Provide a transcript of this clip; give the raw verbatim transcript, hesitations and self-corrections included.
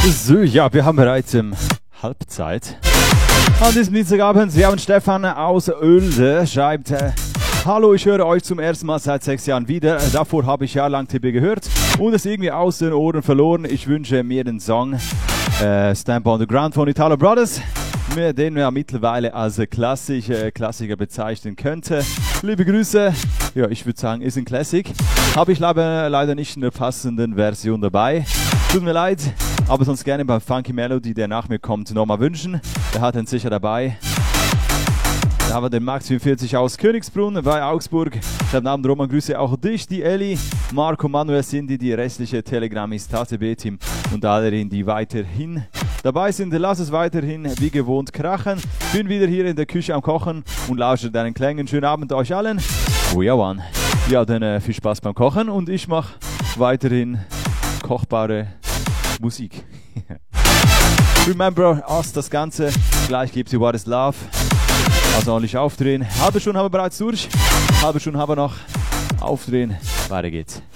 So, ja, wir haben bereits ähm, Halbzeit. An diesem Dienstagabend, wir haben Stefan aus Oelde, schreibt, äh, hallo, ich höre euch zum ersten Mal seit sechs Jahren wieder. Davor habe ich jahrelang T B gehört und es irgendwie aus den Ohren verloren. Ich wünsche mir den Song äh, Stamp on the Ground von Italo Brothers, den man mittlerweile als Klassik, äh, Klassiker bezeichnen könnte. Liebe Grüße. Ja, ich würde sagen, ist ein Classic. Habe ich leider, leider nicht in der passenden Version dabei. Tut mir leid, aber sonst gerne beim Funky Melody, der nach mir kommt, nochmal wünschen. Der hat ihn sicher dabei. Da haben wir den Max vierundvierzig aus Königsbrunn bei Augsburg. Schönen Abend, Roman, grüße auch dich, die Elli, Marco, Manuel, Cindy, die restliche Telegram-Ist, T B-Team und alle, die weiterhin dabei sind. Lass es weiterhin wie gewohnt krachen. Bin wieder hier in der Küche am Kochen und lausche deinen Klängen. Schönen Abend euch allen. Oh ja, Mann. Ja, dann äh, viel Spaß beim Kochen und ich mache weiterhin kochbare Musik. Remember us, das Ganze. Gleich gibt's What is Love. Also ordentlich aufdrehen. Halbe Stunde haben wir bereits durch. Halbe Stunde haben wir noch. Aufdrehen. Weiter geht's.